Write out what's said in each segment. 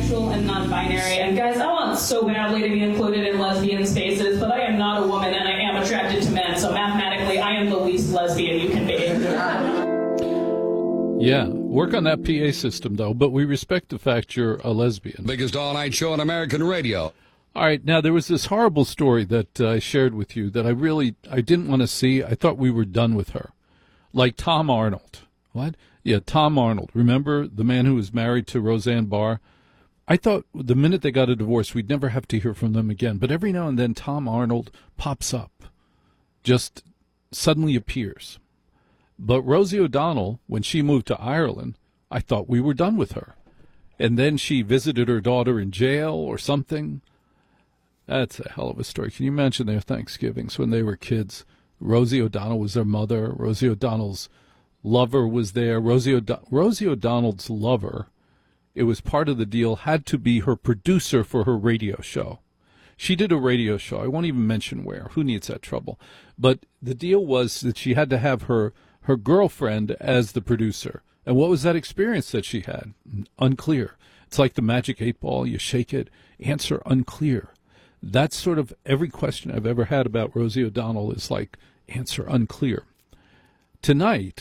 bisexual and non-binary. And guys, I want so badly to be included in lesbian spaces, but I am not a woman and I am attracted to men, so mathematically I am the least lesbian you can be. Yeah, work on that PA system, though, but we respect the fact you're a lesbian. Biggest all-night show on American radio. All right, now there was this horrible story that I shared with you that I didn't want to see. I thought we were done with her. Like Tom Arnold. What? Yeah, Tom Arnold. Remember the man who was married to Roseanne Barr? I thought the minute they got a divorce, we'd never have to hear from them again. But every now and then, Tom Arnold pops up, just suddenly appears. But Rosie O'Donnell, when she moved to Ireland, I thought we were done with her. And then she visited her daughter in jail or something. That's a hell of a story. Can you imagine their Thanksgivings when they were kids? Rosie O'Donnell was their mother. Rosie O'Donnell's lover was there. Rosie O'Donnell's lover, it was part of the deal, had to be her producer for her radio show. She did a radio show. I won't even mention where. Who needs that trouble? But the deal was that she had to have her girlfriend as the producer. And what was that experience that she had? Unclear. It's like the magic 8-ball. You shake it. Answer unclear. That's sort of every question I've ever had about Rosie O'Donnell is like, answer unclear. Tonight,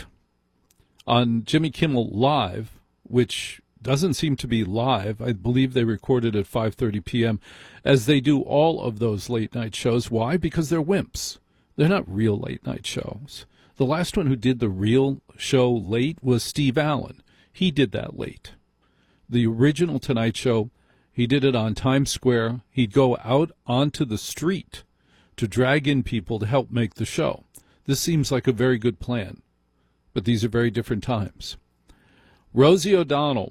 on Jimmy Kimmel Live, which doesn't seem to be live, I believe they recorded at 5:30 p.m., as they do all of those late-night shows. Why? Because they're wimps. They're not real late-night shows. The last one who did the real show late was Steve Allen. He did that late. The original Tonight Show, he did it on Times Square. He'd go out onto the street to drag in people to help make the show. This seems like a very good plan, but these are very different times. Rosie O'Donnell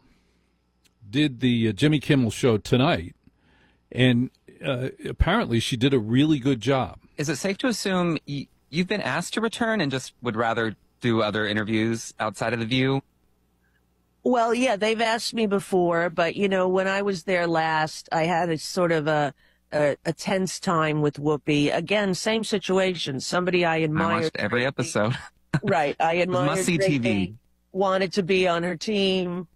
did the Jimmy Kimmel show tonight, and apparently she did a really good job. Is it safe to assume you've been asked to return and just would rather do other interviews outside of The View? Well, yeah, they've asked me before, but, you know, when I was there last, I had a sort of a tense time with Whoopi. Again, same situation. Somebody I admired. I watched every episode. Right. I admired. Must-see TV. Wanted to be on her team.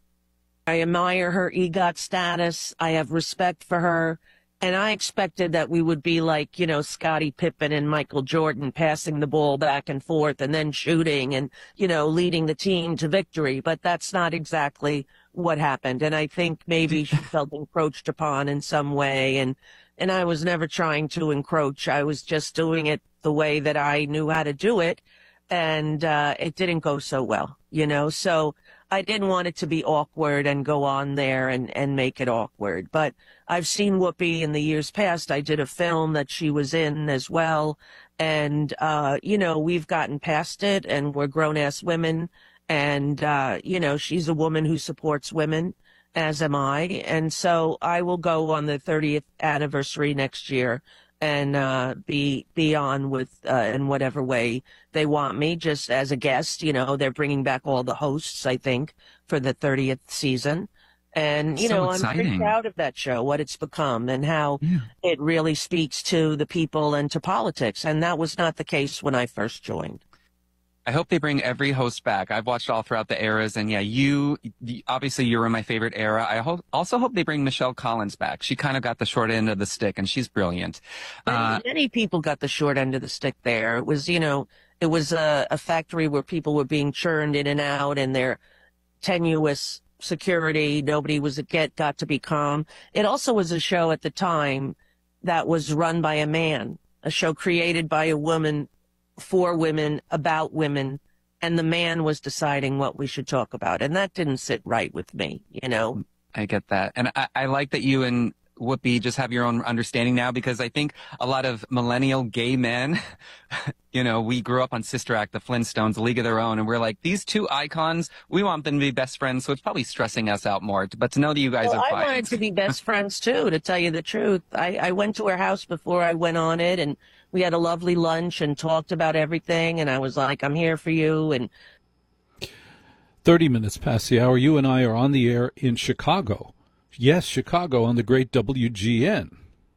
I admire her EGOT status. I have respect for her. And I expected that we would be like, you know, Scottie Pippen and Michael Jordan, passing the ball back and forth and then shooting and, you know, leading the team to victory. But that's not exactly what happened. And I think maybe she felt encroached upon in some way. And I was never trying to encroach. I was just doing it the way that I knew how to do it. And it didn't go so well, you know. So I didn't want it to be awkward and go on there and make it awkward. But I've seen Whoopi in the years past. I did a film that she was in as well. And, you know, we've gotten past it and we're grown-ass women. And, you know, she's a woman who supports women, as am I. And so I will go on the 30th anniversary next year and be on with in whatever way they want me, just as a guest. You know, they're bringing back all the hosts, I think, for the 30th season. And, you know, I'm pretty proud of that show, what it's become and how it really speaks to the people and to politics. And that was not the case when I first joined. I hope they bring every host back. I've watched all throughout the eras, and yeah, obviously you're in my favorite era. I also hope they bring Michelle Collins back. She kind of got the short end of the stick, and she's brilliant. Many people got the short end of the stick there. It was, you know, it was a factory where people were being churned in and out, and their tenuous security, nobody got to be calm. It also was a show at the time that was run by a man, a show created by a woman, for women, about women, and the man was deciding what we should talk about. And that didn't sit right with me, you know? I get that. And I like that you and Whoopi just have your own understanding now, because I think a lot of millennial gay men, you know, we grew up on Sister Act, the Flintstones, A League of Their Own, and we're like, these two icons, we want them to be best friends, so it's probably stressing us out more. But to know that you guys are fine. I wanted to be best friends, too, to tell you the truth. I went to her house before I went on it, and we had a lovely lunch and talked about everything, and I was like, I'm here for you. And 30 minutes past the hour, you and I are on the air in Chicago. Yes, Chicago, on the great WGN.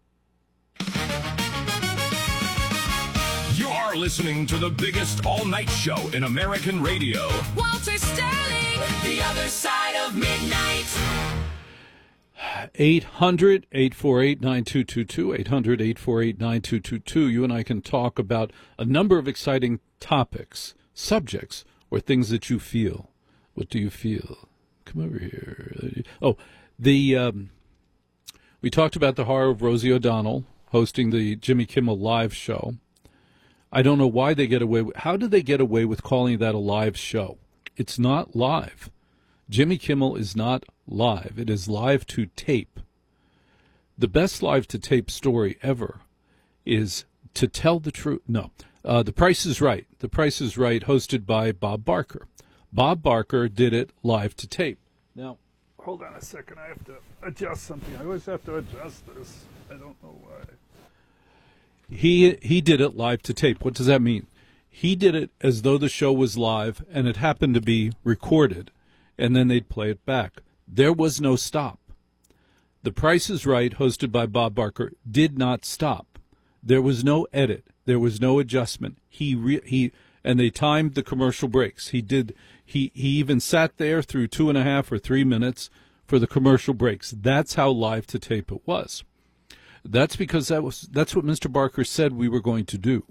You're listening to the biggest all-night show in American radio. Walter Sterling, The Other Side of Midnight. 800-848-9222, 800-848-9222. You and I can talk about a number of exciting topics, subjects, or things that you feel. What do you feel? Come over here. Oh, we talked about the horror of Rosie O'Donnell hosting the Jimmy Kimmel Live show. I don't know why they get away with, how do they get away with calling that a live show? It's not live. Jimmy Kimmel is not live. It is live to tape. The best live to tape story ever is To Tell the Truth. No, The Price is Right. The Price is Right, hosted by Bob Barker. Bob Barker did it live to tape. Now, hold on a second. I have to adjust something. I always have to adjust this. I don't know why. He did it live to tape. What does that mean? He did it as though the show was live and it happened to be recorded, and then they'd play it back. There was no stop. The Price is Right, hosted by Bob Barker, did not stop. There was no edit. There was no adjustment. And they timed the commercial breaks. He even sat there through 2.5 or 3 minutes for the commercial breaks. That's how live to tape it was. That's because that's what Mr. Barker said we were going to do.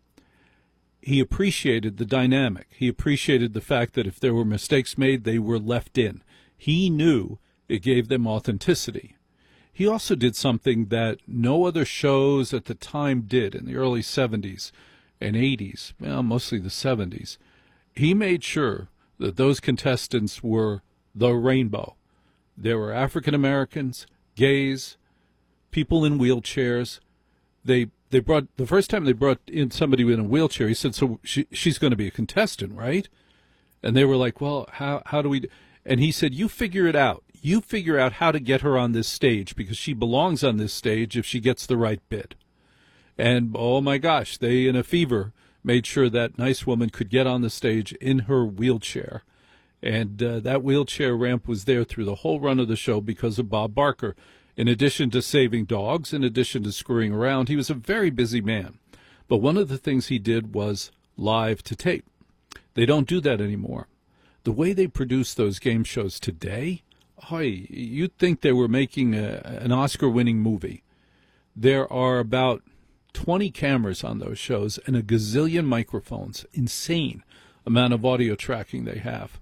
He appreciated the dynamic. He appreciated the fact that if there were mistakes made, they were left in. He knew it gave them authenticity. He also did something that no other shows at the time did in the early 70s and 80s, well, mostly the 70s. He made sure that those contestants were the rainbow. There were African Americans, gays, people in wheelchairs. They brought, the first time they brought in somebody in a wheelchair, he said, so she's going to be a contestant, right? And they were like, well, how do we, and he said, you figure it out. You figure out how to get her on this stage, because she belongs on this stage if she gets the right bid. And, oh my gosh, they, in a fever, made sure that nice woman could get on the stage in her wheelchair. And that wheelchair ramp was there through the whole run of the show because of Bob Barker. In addition to saving dogs, in addition to screwing around, he was a very busy man. But one of the things he did was live to tape. They don't do that anymore. The way they produce those game shows today, you'd think they were making an Oscar-winning movie. There are about 20 cameras on those shows and a gazillion microphones. Insane amount of audio tracking they have.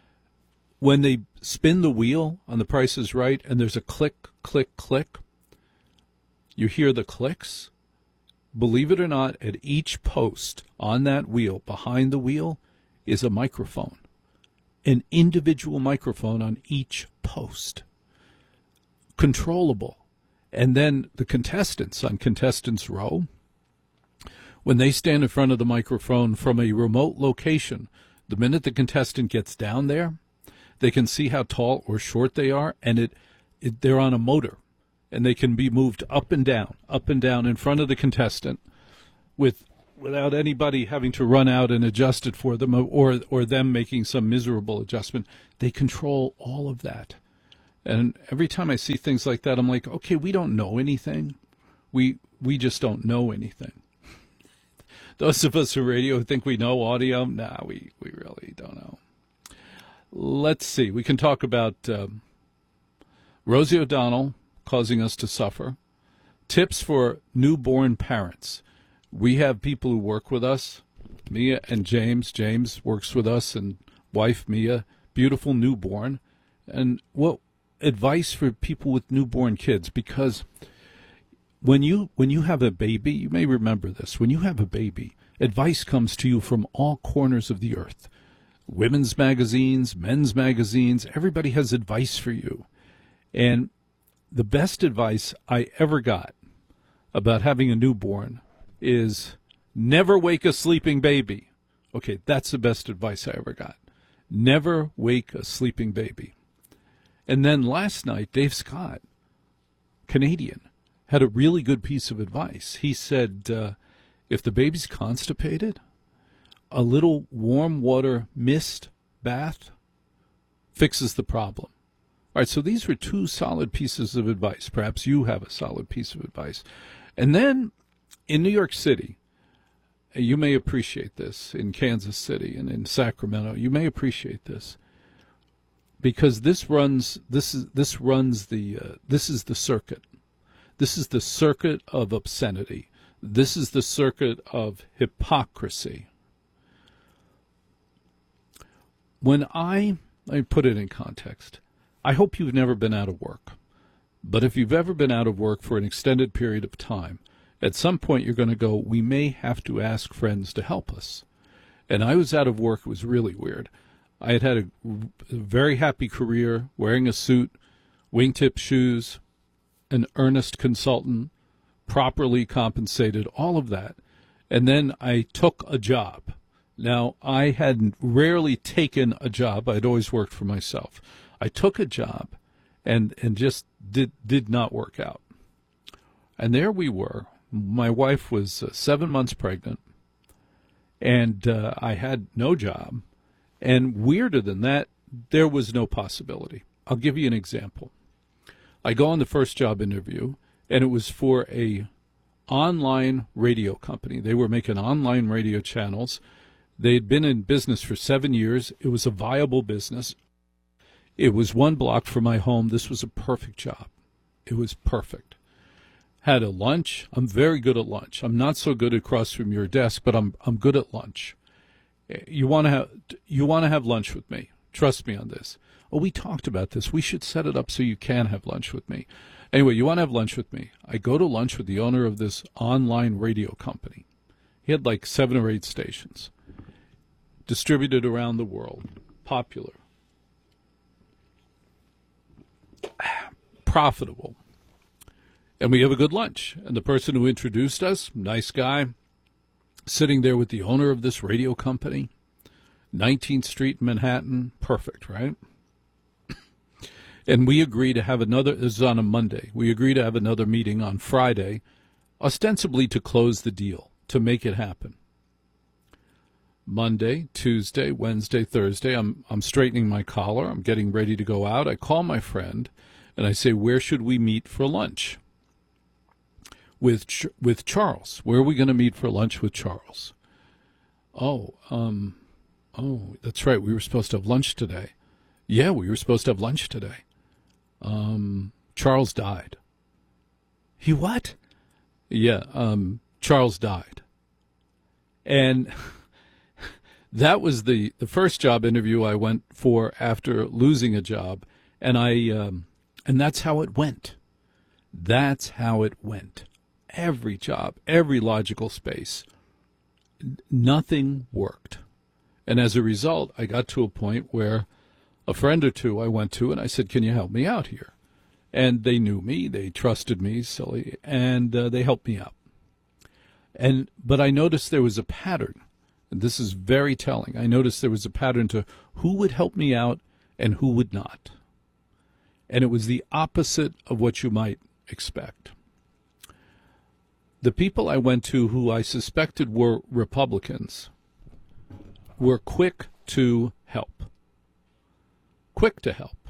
When they spin the wheel on The Price is Right and there's a click, click, click, you hear the clicks. Believe it or not, at each post on that wheel, behind the wheel, is a microphone. An individual microphone on each post. Controllable. And then the contestants on Contestants Row, when they stand in front of the microphone from a remote location, the minute the contestant gets down there, they can see how tall or short they are, and they're on a motor, and they can be moved up and down in front of the contestant without anybody having to run out and adjust it for them or them making some miserable adjustment. They control all of that. And every time I see things like that, I'm like, okay, we don't know anything. We just don't know anything. Those of us in radio who think we know audio, we really don't know. Let's see. We can talk about Rosie O'Donnell causing us to suffer. Tips for newborn parents. We have people who work with us, Mia and James. James works with us, and wife Mia, beautiful newborn. And what advice for people with newborn kids? Because when you have a baby, you may remember this. When you have a baby, advice comes to you from all corners of the earth. Women's magazines, men's magazines, everybody has advice for you. And the best advice I ever got about having a newborn is never wake a sleeping baby. Okay, that's the best advice I ever got. Never wake a sleeping baby. And then last night, Dave Scott, Canadian, had a really good piece of advice. He said, if the baby's constipated, a little warm water mist bath fixes the problem. All right, so these were two solid pieces of advice. Perhaps you have a solid piece of advice. And then in New York City, you may appreciate this, in Kansas City and in Sacramento, you may appreciate this. because this is the circuit. This is the circuit of obscenity. This is the circuit of hypocrisy. Let me put it in context. I hope you've never been out of work. But if you've ever been out of work for an extended period of time, at some point you're going to go, we may have to ask friends to help us. And I was out of work. It was really weird. I had a very happy career, wearing a suit, wingtip shoes, an earnest consultant, properly compensated, all of that. And then I took a job. Now, I had rarely taken a job. I'd always worked for myself. I took a job and just did not work out. And there we were. My wife was 7 months pregnant, and I had no job. And weirder than that, there was no possibility. I'll give you an example. I go on the first job interview, and it was for a online radio company. They were making online radio channels. They'd been in business for 7 years. It was a viable business. It was 1 block from my home. This was a perfect job. It was perfect. Had a lunch. I'm very good at lunch. I'm not so good across from your desk, but I'm good at lunch. You want to have lunch with me. Trust me on this. Oh, we talked about this. We should set it up so you can have lunch with me. Anyway, you want to have lunch with me. I go to lunch with the owner of this online radio company. He had like 7 or 8 stations, distributed around the world, popular, profitable. And we have a good lunch. And the person who introduced us, nice guy, sitting there with the owner of this radio company, 19th Street in Manhattan, perfect, right? And we agree to have another, this is on a Monday, we agree to have another meeting on Friday, ostensibly to close the deal, to make it happen. Monday, Tuesday, Wednesday, Thursday, I'm straightening my collar, I'm getting ready to go out. I call my friend, and I say, where should we meet for lunch? With Charles. Where are we going to meet for lunch with Charles? Oh, that's right. We were supposed to have lunch today. Yeah, we were supposed to have lunch today. Charles died. He what? Yeah, Charles died. And that was the first job interview I went for after losing a job, and that's how it went. That's how it went. Every job, every logical space, nothing worked. And as a result, I got to a point where a friend or two I went to, and I said, can you help me out here? And they knew me, they trusted me, silly, and they helped me out. But I noticed there was a pattern, and this is very telling. I noticed there was a pattern to who would help me out and who would not. And it was the opposite of what you might expect. The people I went to who I suspected were Republicans were quick to help. Quick to help.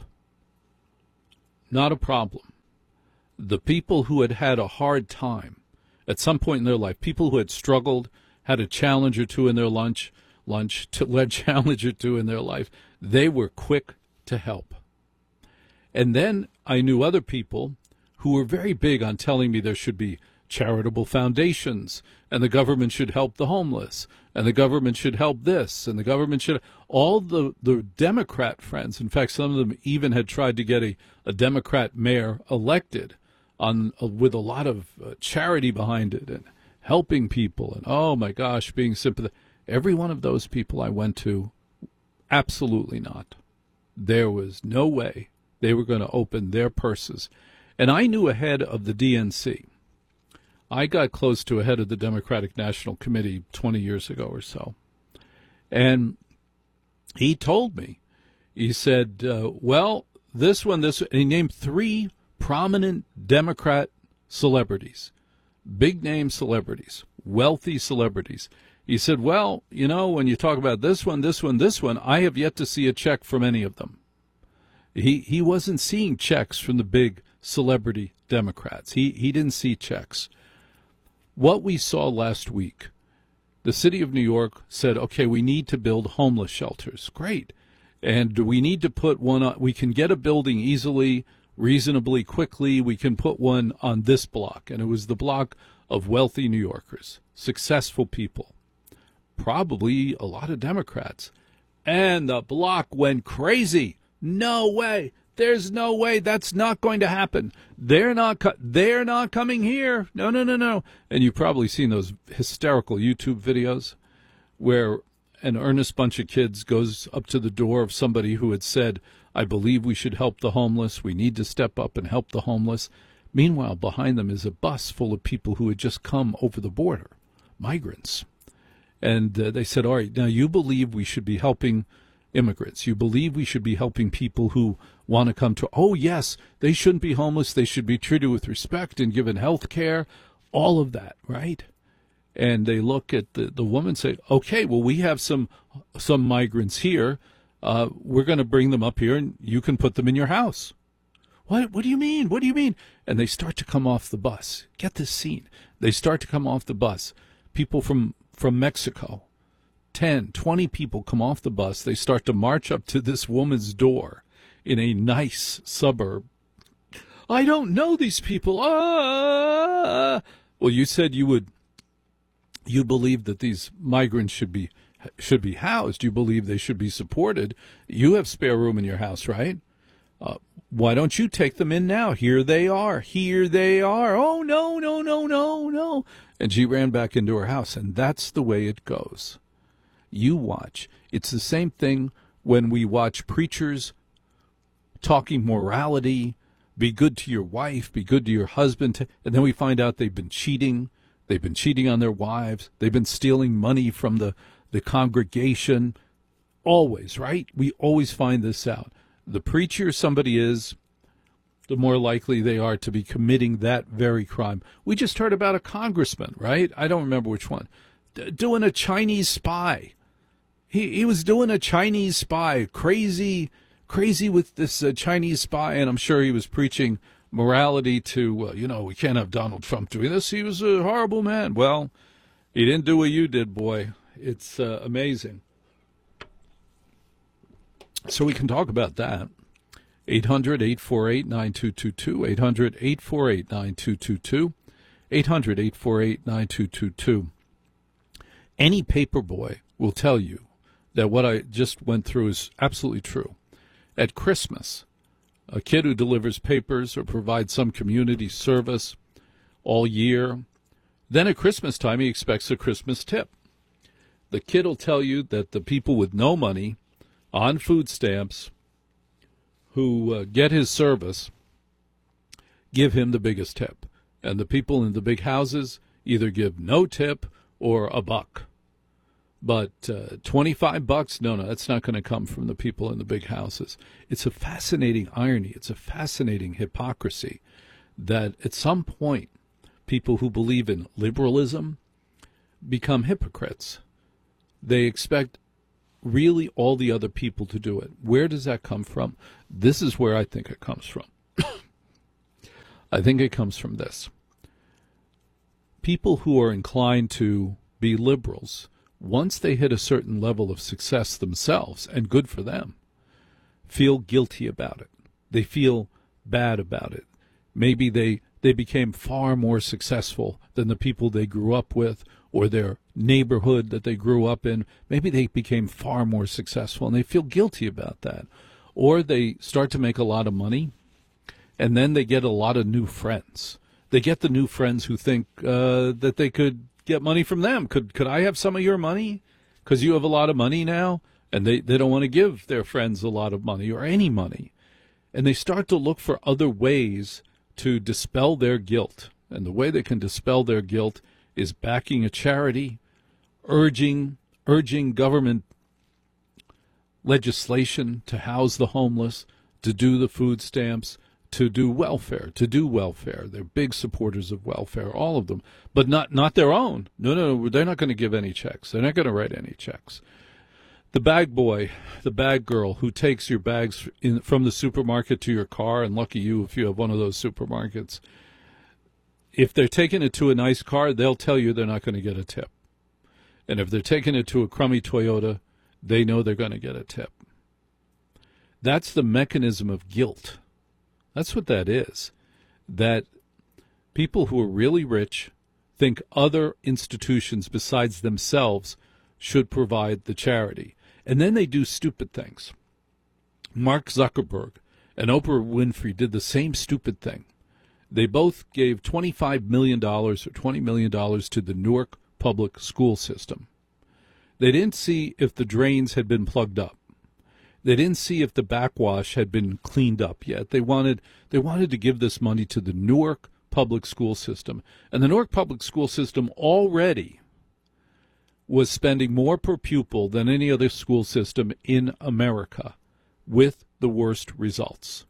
Not a problem. The people who had had a hard time at some point in their life, people who had struggled, had a challenge or two in their challenge or two in their life, they were quick to help. And then I knew other people who were very big on telling me there should be charitable foundations, and the government should help the homeless, and the government should help this, and the government should... All the Democrat friends, in fact, some of them even had tried to get a Democrat mayor elected with a lot of charity behind it and helping people, and oh my gosh, being sympathetic. Every one of those people I went to, absolutely not. There was no way they were going to open their purses. And I knew ahead of the DNC. I got close to a head of the Democratic National Committee 20 years ago or so. And he told me, he said, well, this one, and he named 3 prominent Democrat celebrities, big-name celebrities, wealthy celebrities. He said, well, you know, when you talk about this one, I have yet to see a check from any of them. He wasn't seeing checks from the big celebrity Democrats. He didn't see checks. What we saw last week, the city of New York said, okay, we need to build homeless shelters. Great. And we need to put one on. We can get a building easily, reasonably quickly. We can put one on this block. And it was the block of wealthy New Yorkers, successful people, probably a lot of Democrats. And the block went crazy. No way. There's no way. That's not going to happen. They're not coming here. No, no, no, no. And you've probably seen those hysterical YouTube videos where an earnest bunch of kids goes up to the door of somebody who had said, I believe we should help the homeless. We need to step up and help the homeless. Meanwhile, behind them is a bus full of people who had just come over the border, migrants. And they said, all right, now you believe we should be helping immigrants. You believe we should be helping people who want to come to, oh, yes, they shouldn't be homeless. They should be treated with respect and given health care, all of that, right? And they look at the woman and say, okay, well, we have some migrants here. We're going to bring them up here, and you can put them in your house. What do you mean? What do you mean? And they start to come off the bus. Get this scene. They start to come off the bus. People from Mexico, 10, 20 people come off the bus. They start to march up to this woman's door in a nice suburb. I don't know these people. Well, you said you believe that these migrants should be housed. You believe they should be supported. You have spare room in your house, right? Why don't you take them in now? Here they are. Here they are. Oh, no, no, no, no, no. And she ran back into her house, and that's the way it goes. You watch. It's the same thing when we watch preachers talking morality, be good to your wife, be good to your husband, and then we find out they've been cheating. They've been cheating on their wives. They've been stealing money from the congregation. Always, right? We always find this out. The preacher somebody is, the more likely they are to be committing that very crime. We just heard about a congressman, right? I don't remember which one, doing a Chinese spy. He was doing a Chinese spy, crazy with this Chinese spy, and I'm sure he was preaching morality to, we can't have Donald Trump doing this. He was a horrible man. Well, he didn't do what you did, boy. It's amazing. So we can talk about that. 800-848-9222, 800-848-9222, 800-848-9222. Any paper boy will tell you that what I just went through is absolutely true. At Christmas, a kid who delivers papers or provides some community service all year, then at Christmas time he expects a Christmas tip. The kid will tell you that the people with no money on food stamps who get his service give him the biggest tip. And the people in the big houses either give no tip or $1. But $25, no, that's not going to come from the people in the big houses. It's a fascinating irony. It's a fascinating hypocrisy that at some point people who believe in liberalism become hypocrites. They expect really all the other people to do it. Where does that come from? This is where I think it comes from. I think it comes from this. People who are inclined to be liberals, once they hit a certain level of success themselves, and good for them, feel guilty about it. They feel bad about it. Maybe they became far more successful than the people they grew up with or their neighborhood that they grew up in. Maybe they became far more successful, and they feel guilty about that. Or they start to make a lot of money, and then they get a lot of new friends. They get the new friends who think that they could get money from them. Could I have some of your money? Because you have a lot of money now, and they don't want to give their friends a lot of money or any money. And they start to look for other ways to dispel their guilt. And the way they can dispel their guilt is backing a charity, urging government legislation to house the homeless, to do the food stamps, to do welfare. They're big supporters of welfare, all of them, but not their own. No, they're not going to give any checks. They're not going to write any checks. The bag boy, the bag girl who takes your bags from the supermarket to your car, and lucky you if you have one of those supermarkets, if they're taking it to a nice car, they'll tell you they're not going to get a tip. And if they're taking it to a crummy Toyota, they know they're going to get a tip. That's the mechanism of guilt. That's what that is. That people who are really rich think other institutions besides themselves should provide the charity. And then they do stupid things. Mark Zuckerberg and Oprah Winfrey did the same stupid thing. They both gave $25 million or $20 million to the Newark public school system. They didn't see if the drains had been plugged up. They didn't see if the backwash had been cleaned up yet. They wanted to give this money to the Newark public school system. And the Newark public school system already was spending more per pupil than any other school system in America, with the worst results.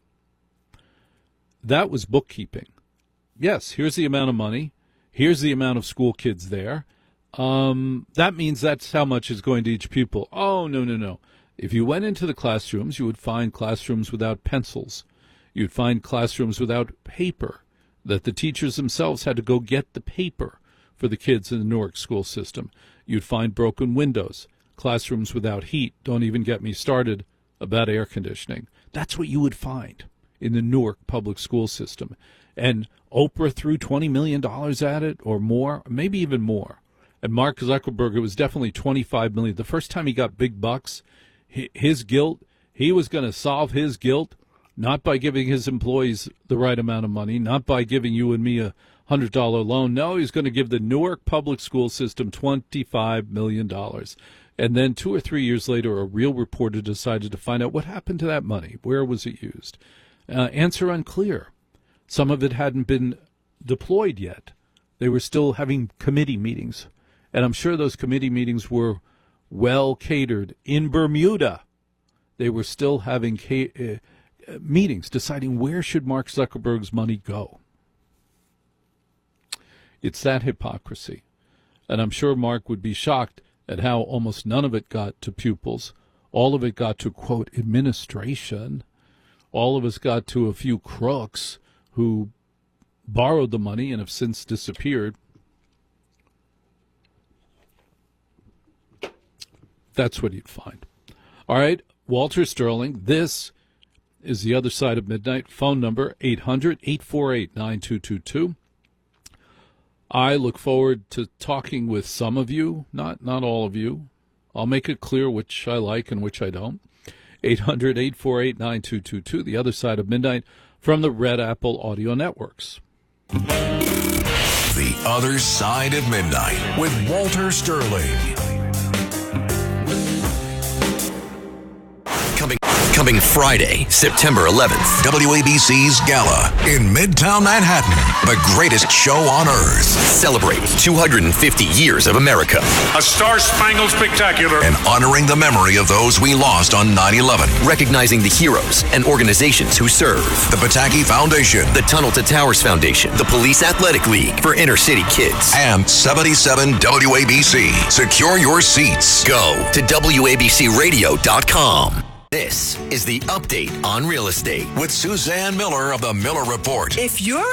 That was bookkeeping. Yes, here's the amount of money. Here's the amount of school kids there. That means that's how much is going to each pupil. Oh, no. If you went into the classrooms, you would find classrooms without pencils. You'd find classrooms without paper, that the teachers themselves had to go get the paper for the kids in the Newark school system. You'd find broken windows, classrooms without heat. Don't even get me started about air conditioning. That's what you would find in the Newark public school system. And Oprah threw $20 million at it, or more, maybe even more. And Mark Zuckerberg, it was definitely $25 million. The first time he got big bucks, his guilt, he was going to solve his guilt not by giving his employees the right amount of money, not by giving you and me a $100 loan. No, he's going to give the Newark public school system $25 million. And then 2 or 3 years later, a real reporter decided to find out what happened to that money. Where was it used? Answer unclear. Some of it hadn't been deployed yet. They were still having committee meetings. And I'm sure those committee meetings were well catered. In Bermuda, they were still having meetings deciding where should Mark Zuckerberg's money go. It's that hypocrisy. And I'm sure Mark would be shocked at how almost none of it got to pupils. All of it got to, quote, administration. All of us got to a few crooks who borrowed the money and have since disappeared. That's what you'd find. All right, Walter Sterling, this is The Other Side of Midnight. Phone number 800-848-9222. I look forward to talking with some of you, not all of you. I'll make it clear which I like and which I don't. 800-848-9222, The Other Side of Midnight, from the Red Apple Audio Networks. The Other Side of Midnight with Walter Sterling. Coming Friday, September 11th. WABC's Gala in Midtown Manhattan. The greatest show on earth. Celebrating 250 years of America. A star-spangled spectacular. And honoring the memory of those we lost on 9/11. Recognizing the heroes and organizations who serve. The Pataki Foundation. The Tunnel to Towers Foundation. The Police Athletic League for inner city kids. And 77 WABC. Secure your seats. Go to WABCRadio.com. This is the update on real estate with Suzanne Miller of the Miller Report. If you're